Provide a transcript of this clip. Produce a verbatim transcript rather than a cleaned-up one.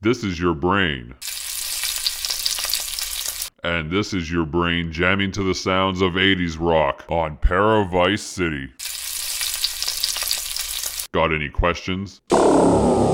This is your brain. And this is your brain jamming to the sounds of eighties rock on Paravice City. Got any questions?